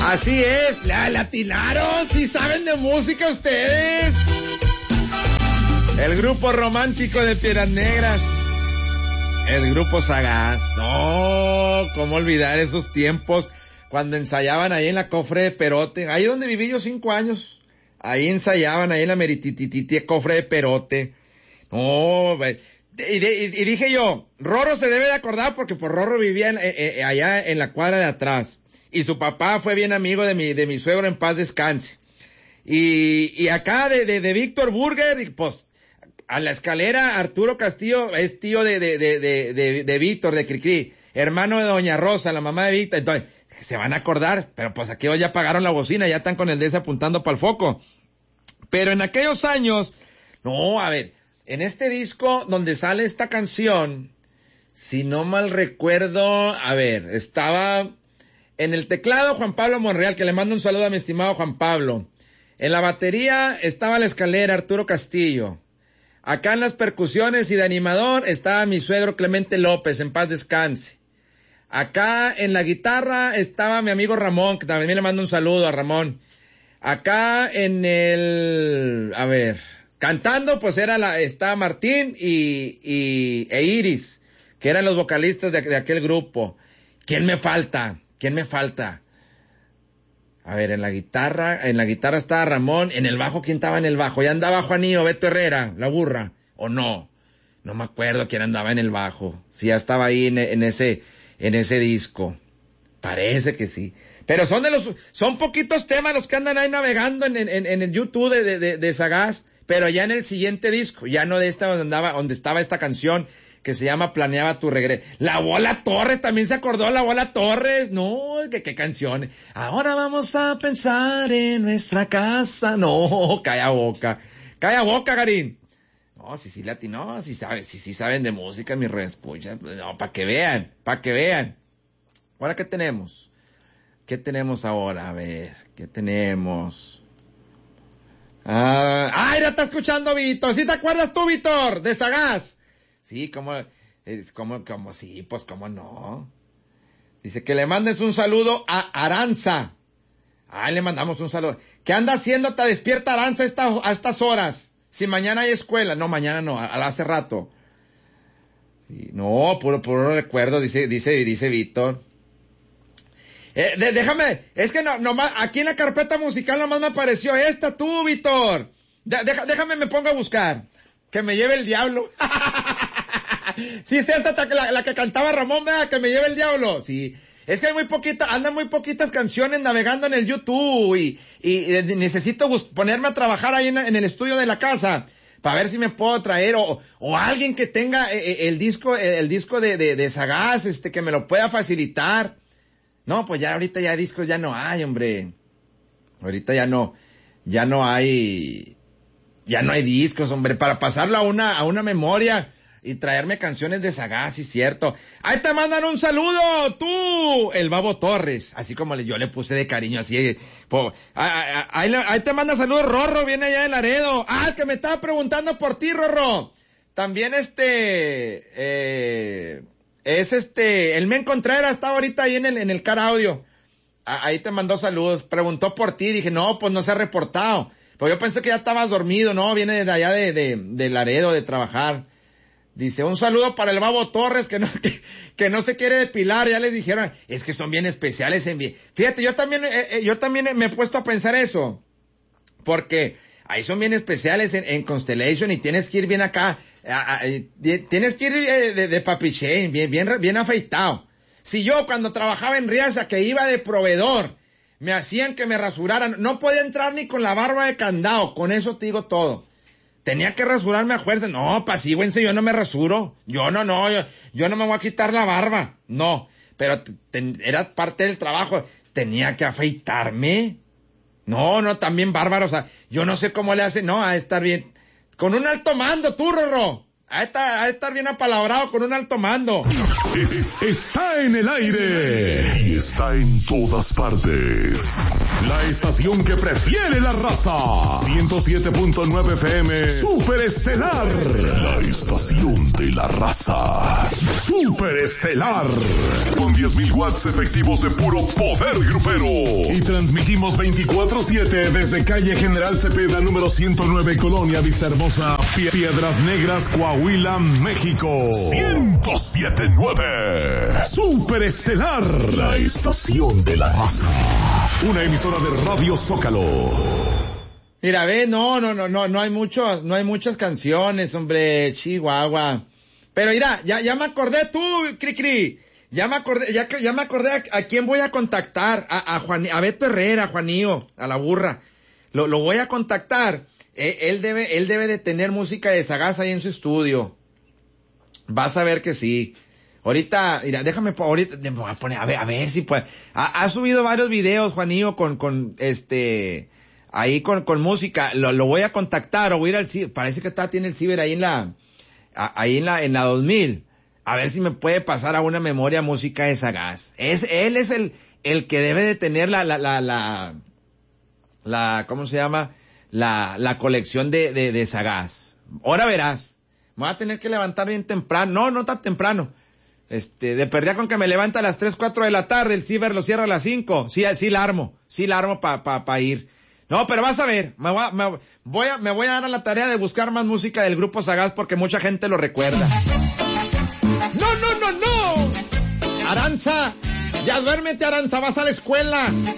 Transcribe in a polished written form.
Así es, la latinaron, si saben de música ustedes. El grupo romántico de Piedras Negras. El grupo Sagaz. Oh, cómo olvidar esos tiempos cuando ensayaban ahí en la Cofre de Perote. Ahí donde viví yo 5 años. Ahí ensayaban, ahí en la merititititi Cofre de Perote. Oh, y dije yo, Rorro se debe de acordar porque por Rorro vivía allá en la cuadra de atrás. Y su papá fue bien amigo de mi suegro, en paz descanse. Y acá de Víctor Burger, y pues, a la escalera, Arturo Castillo es tío de Víctor, de Cricri, hermano de Doña Rosa, la mamá de Víctor. Entonces, se van a acordar, pero pues aquí ya apagaron la bocina, ya están con el DS apuntando para el foco. Pero en aquellos años, no, a ver, en este disco donde sale esta canción, si no mal recuerdo, a ver, estaba en el teclado Juan Pablo Monreal, que le mando un saludo a mi estimado Juan Pablo. En la batería estaba la escalera Arturo Castillo. Acá en las percusiones y de animador estaba mi suegro Clemente López, en paz descanse. Acá en la guitarra estaba mi amigo Ramón, que también le mando un saludo a Ramón. Acá en cantando pues estaba Martín e Iris, que eran los vocalistas de aquel grupo. ¿Quién me falta? A ver, en la guitarra estaba Ramón. En el bajo, ¿quién estaba en el bajo? Ya andaba Juanillo, Beto Herrera, la burra, ¿o no? No me acuerdo quién andaba en el bajo. Si ya estaba ahí en ese disco. Parece que sí. Pero son poquitos temas los que andan ahí navegando en el YouTube de Sagaz, pero ya en el siguiente disco, ya no de esta donde estaba esta canción que se llama Planeaba tu regreso. La Bola Torres, también se acordó La Bola Torres. No, qué canción. Ahora vamos a pensar en nuestra casa. No, calla boca, Garín. No, sí latino, sí saben de música, mis reescuchas. No, para que vean. Ahora, ¿qué tenemos? ¿Qué tenemos ahora? A ver, ¿qué tenemos? Ya está escuchando Víctor. ¿Sí te acuerdas tú, Víctor, de Sagaz? Sí, como sí, pues cómo no. Dice que le mandes un saludo a Aranza. Le mandamos un saludo. ¿Qué anda haciendo? ¿Te despierta Aranza a estas horas? Si mañana hay escuela. No, mañana no, hace rato. Sí, no, puro recuerdo, dice Víctor. Déjame, es que nomás, aquí en la carpeta musical nomás me apareció esta, tú, Víctor. Déjame, me pongo a buscar. Que me lleve el diablo. Sí, es esta la que cantaba Ramón, ¿verdad? Que me lleve el diablo. Sí, es que hay andan muy poquitas canciones navegando en el YouTube y necesito ponerme a trabajar ahí en el estudio de la casa para ver si me puedo traer o alguien que tenga el disco de Sagaz, que me lo pueda facilitar. No, pues ya ahorita ya discos ya no hay, hombre. Ahorita ya no hay discos, hombre, para pasarlo a una memoria y traerme canciones de Sagaz, sí, cierto. Ahí te mandan un saludo, tú, el Babo Torres, así como yo le puse de cariño, así. Ahí te manda saludos Rorro, viene allá de Laredo. El que me estaba preguntando por ti, Rorro. También el Men Contreras estaba ahorita ahí en el Car Audio. Ahí te mandó saludos, preguntó por ti, dije, no, pues no se ha reportado. Pues yo pensé que ya estabas dormido, ¿no? Viene de allá de Laredo, de trabajar. Dice, un saludo para el Babo Torres, que no se quiere depilar, ya le dijeron, es que son bien especiales Fíjate, yo también me he puesto a pensar eso. Porque ahí son bien especiales en Constellation y tienes que ir bien acá, tienes que ir de Papi Shane, bien afeitado. Si yo cuando trabajaba en Riaza, que iba de proveedor, me hacían que me rasuraran, no podía entrar ni con la barba de candado, con eso te digo todo. Tenía que rasurarme a fuerza. No, pasíguense, yo no me rasuro. Yo no me voy a quitar la barba. No, pero era parte del trabajo. Tenía que afeitarme. No, también bárbaro. O sea, yo no sé cómo le hace. No, a estar bien. Con un alto mando, tú, Rorro. A estar bien apalabrado con un alto mando. Está en el aire y está en todas partes. La estación que prefiere la raza. 107.9 FM. Super Estelar. La estación de la raza. Super Estelar. Con 10,000 watts efectivos de puro poder grupero. Y transmitimos 24/7 desde calle General Cepeda, número 109, Colonia Vista Hermosa, Piedras Negras, Coahuila, México. 107.9. Superestelar, la estación de la raza. Una emisora de Radio Zócalo. Mira, ve, no hay muchas canciones, hombre, Chihuahua. Pero mira, ya me acordé tú, Cricri. Ya me acordé a quién voy a contactar. A Beto Herrera, a Juanío, a la burra. Lo voy a contactar. Él debe de tener música de Sagaz ahí en su estudio. Vas a ver que sí. Ahorita, mira, me voy a poner, a ver si puede. Ha subido varios videos, Juanío, ahí con música. Lo voy a contactar, o voy a ir al ciber. Parece que tiene el ciber ahí en la 2000. A ver si me puede pasar a una memoria música de Sagaz. Él es el que debe de tener ¿cómo se llama? La colección de Sagaz. Ahora verás. Me voy a tener que levantar bien temprano. No tan temprano. De perdida con que me levanta a las 3, 4 de la tarde, el ciber lo cierra a las 5. Sí la armo pa ir. No, pero vas a ver, me voy a dar a la tarea de buscar más música del grupo Sagaz porque mucha gente lo recuerda. ¡No! Aranza, ya duérmete, Aranza, vas a la escuela.